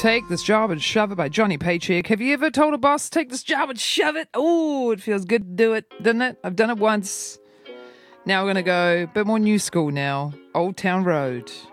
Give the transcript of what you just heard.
Take This Job and Shove It by Johnny Paycheck. Have you ever told a boss, take this job and shove it? Oh, it feels good to do it, doesn't it? I've done it once. Now we're going to go a bit more new school now. Old Town Road.